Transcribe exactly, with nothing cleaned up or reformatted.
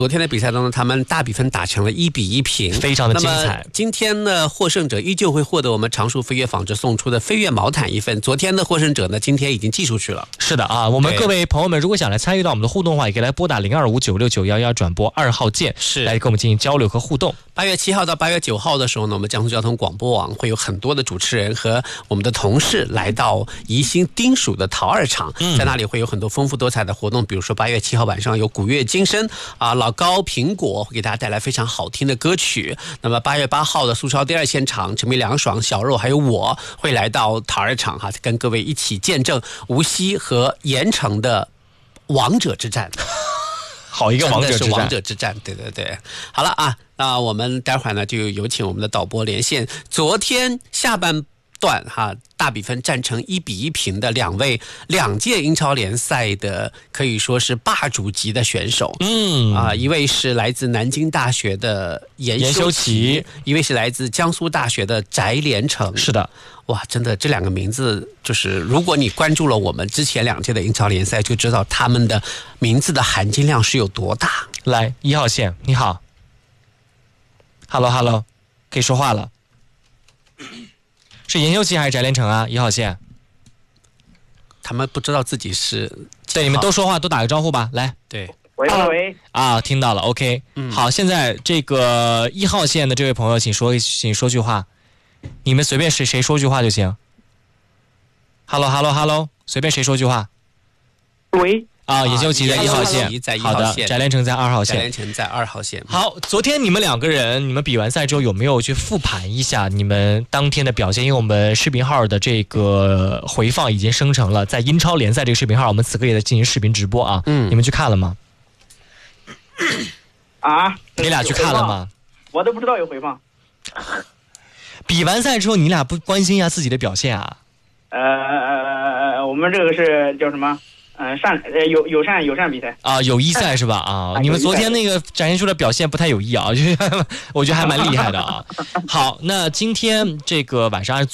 昨天的比赛当中，他们大比分打成了一比一平， 非常的精彩。 那么今天呢，获胜者依旧会获得我们常熟飞跃纺织送出的飞跃毛毯一份。昨天的获胜者呢，今天已经寄出去了。 是的啊，我们各位朋友们，如果想来参与到我们的互动的话，也可以来拨打零二五九六九幺幺转播二号键， 是来跟我们进行交流和互动。 八月七号到八月九号的时候呢，我们江苏交通广播网会有很多的主持人和我们的同事来到宜兴丁蜀的陶二厂， 嗯、 在那里会有很多丰富多彩的活动，比如说八月七号晚上有古乐金声啊，老高苹果会给大家带来非常好听的歌曲。那么八月八号的苏超第二现场，陈明凉爽、小肉还有我会来到陶二厂哈，跟各位一起见证无锡和盐城的王者之战。 好一个王者之战， 是王者之战，对对对。好了啊，那我们待会儿呢就有请我们的导播连线。昨天下半段哈，大比分战成一比一平的两位两届英超联赛的可以说是霸主级的选手， 嗯啊，一位是来自南京大学的严修齐，一位是来自江苏大学的翟连成。 是的。 哇，真的，这两个名字就是，如果你关注了我们之前两届的英超联赛，就知道他们的名字的含金量是有多大。 来，一号线，你好 ，Hello Hello， 可以说话了。是严修齐还是翟连成啊？一号线， 他们不知道自己是。 对，你们都说话，都打个招呼吧。来， 对， 喂喂喂， 啊，听到了 ，OK，、嗯、好，现在这个一号线的这位朋友，请说，请说句话。你们随便谁谁说句话就行。Hello Hello Hello， 随便谁说句话。 喂。 啊，严修齐在一号线，好的，翟连成在二号线。 翟连成在二号线。 好，昨天你们两个人，你们比完赛之后有没有去复盘一下你们当天的表现？因为我们视频号的这个回放已经生成了，在英超联赛这个视频号，我们此刻也在进行视频直播啊。嗯，你们去看了吗？ 啊？ 你俩去看了吗？ 我都不知道有回放。 比完赛之后，你俩不关心一下自己的表现啊？ 呃，我们这个是叫什么？嗯、呃，善呃友友善友善比赛啊，友谊赛是吧？啊，你们昨天那个展现出的表现不太有益啊，我觉得我觉得还蛮厉害的啊。好，那今天这个晚上。